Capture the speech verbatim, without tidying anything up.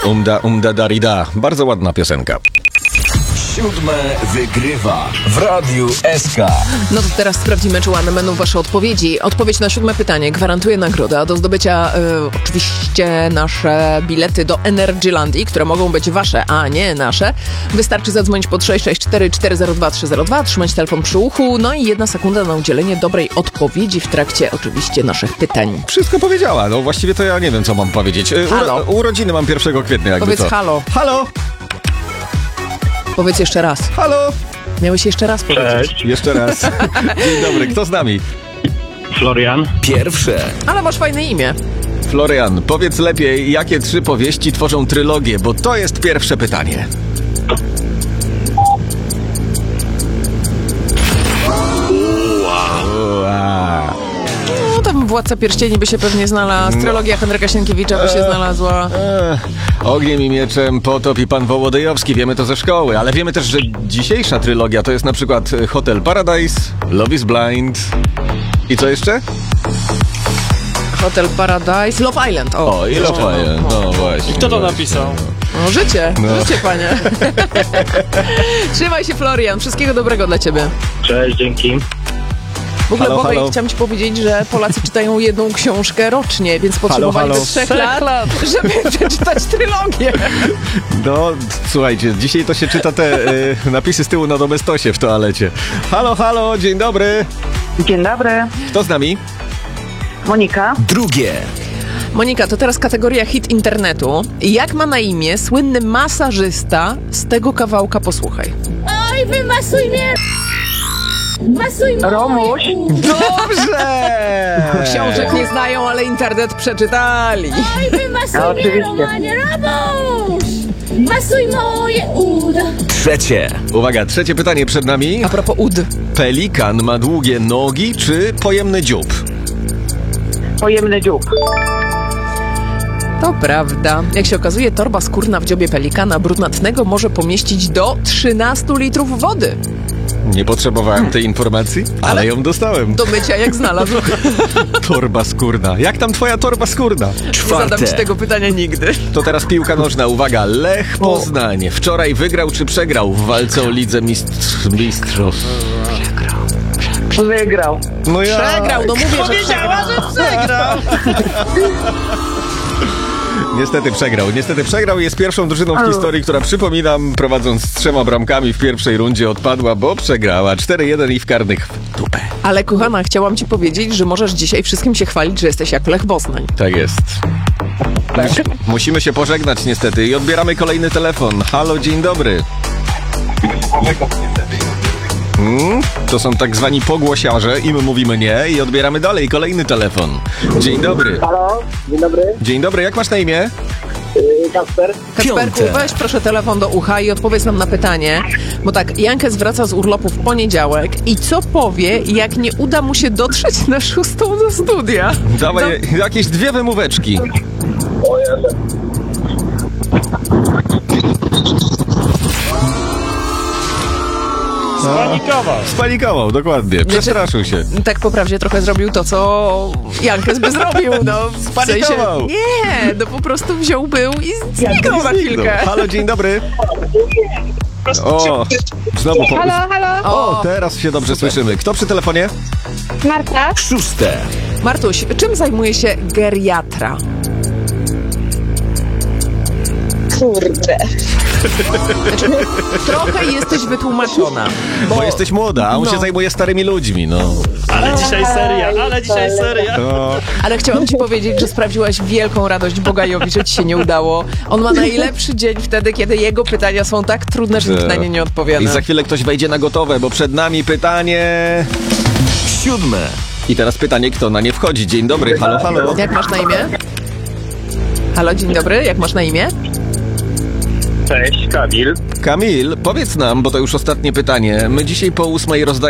Umda, umda, darida. Bardzo ładna piosenka. Siódme wygrywa w Radiu S K. No to teraz sprawdzimy, czy ładne będą wasze odpowiedzi. Odpowiedź na siódme pytanie gwarantuje nagrodę, a do zdobycia y, oczywiście nasze bilety do Energylandii, które mogą być wasze, a nie nasze. Wystarczy zadzwonić pod sześć sześć cztery cztery zero dwa trzy zero dwa, trzymać telefon przy uchu, no i jedna sekunda na udzielenie dobrej odpowiedzi w trakcie oczywiście naszych pytań. Wszystko powiedziała. No właściwie to ja nie wiem, co mam powiedzieć. Y, Halo. Uro, urodziny mam pierwszego kwietnia, jakby Powiedz co. halo. Halo! Powiedz jeszcze raz. Halo! Miałeś jeszcze raz powiedzieć. Cześć, Jeszcze raz. Dzień dobry, kto z nami? Florian. Pierwsze. Ale masz fajne imię. Florian, powiedz lepiej, jakie trzy powieści tworzą trylogię, bo to jest pierwsze pytanie. Ua. No tam Władca Pierścieni by się pewnie znalazł, trylogia Henryka Sienkiewicza by się znalazła. Ech, Ogniem i mieczem, Potop i Pan Wołodyjowski, wiemy to ze szkoły, ale wiemy też, że dzisiejsza trylogia to jest na przykład Hotel Paradise, Love is Blind i co jeszcze? Hotel Paradise, Love Island. O, O, i Love Island, no właśnie. Kto to właśnie. napisał? No, życie, No. życie, panie. Trzymaj się, Florian, wszystkiego dobrego dla ciebie. Cześć, dzięki. W ogóle, Halo, Bobej, halo. chciałam ci powiedzieć, że Polacy czytają jedną książkę rocznie, więc potrzebowali halo. do trzech Trzech lat, żeby przeczytać trylogię. No, słuchajcie, dzisiaj to się czyta te y, napisy z tyłu na domestosie w toalecie. Halo, halo, dzień dobry. Dzień dobry, Kto z nami? Monika. Drugie. Monika, to teraz kategoria hit internetu. Jak ma na imię słynny masażysta z tego kawałka? Posłuchaj. Oj, wymasuj mnie! Masuj mnie! Romuś. Dobrze! Książek nie znają, ale internet przeczytali. Oj, wymasuj No, mnie, oczywiście. Romanie, Romuś! Masuj moje uda! Trzecie. Uwaga, trzecie pytanie przed nami. A propos ud. Pelikan ma długie nogi czy pojemny dziób? Pojemny dziób. To prawda. Jak się okazuje, torba skórna w dziobie pelikana brunatnego może pomieścić do trzynastu litrów wody. Nie potrzebowałem tej informacji, ale, Ale- ją dostałem. Do mycia jak znalazł. Torba skórna. Jak tam twoja torba skórna? Nie zadam ci Czwarte. tego pytania nigdy. To teraz piłka nożna. Uwaga, Lech Poznań. Wczoraj wygrał czy przegrał w walce o Lidze Mistrz... Mistrzów? Wygrał. No ja... Przegrał, no mówię, że przegrał. przegrał. Niestety przegrał. Niestety przegrał i jest pierwszą drużyną w historii, która, przypominam, prowadząc z trzema bramkami w pierwszej rundzie odpadła, bo przegrała. cztery jeden i w karnych w dupę. Ale kochana, chciałam ci powiedzieć, że możesz dzisiaj wszystkim się chwalić, że jesteś jak Lech Poznań. Tak jest. Musi, musimy się pożegnać niestety i odbieramy kolejny telefon. Halo, dzień dobry. Hmm? To są tak zwani pogłosiarze, im mówimy nie i odbieramy dalej kolejny telefon. Dzień dobry. Halo, dzień dobry, Dzień dobry, jak masz na imię? yy, Kasper. Kacperku, Piąte. weź proszę telefon do ucha i odpowiedz nam na pytanie, bo tak, Jankes wraca z urlopu w poniedziałek i co powie, jak nie uda mu się dotrzeć na szóstą do studia? Dawaj jakieś dwie wymóweczki. O Jezu. Spanikował. Spanikował, dokładnie. Przestraszył się. Tak po prawdzie trochę zrobił to, co Jankes by zrobił, no. W Spanikował. sensie, nie, no po prostu wziął był i zniknął na chwilkę. Halo, dzień dobry. O, znowu po... Halo, halo, O, teraz się dobrze słyszymy. Kto przy telefonie? Marta. Szóste. Martuś, czym zajmuje się geriatra? Kurde. Znaczy, trochę jesteś wytłumaczona, Bo jesteś młoda, a on no. się zajmuje starymi ludźmi, no. Ale dzisiaj seria, ale dzisiaj seria. To... ale chciałam ci powiedzieć, że sprawiłaś wielką radość Bogajowi, że ci się nie udało. On ma najlepszy dzień wtedy, kiedy jego pytania są tak trudne, że nikt na nie nie I odpowiada. za chwilę ktoś wejdzie na gotowe, bo przed nami pytanie... Siódme. I teraz pytanie, kto na nie wchodzi. Dzień dobry, halo, halo. Jak masz na imię? Halo, dzień dobry, jak masz na imię? Cześć, Kamil. Kamil, powiedz nam, bo to już ostatnie pytanie. My dzisiaj po ósmej rozdajemy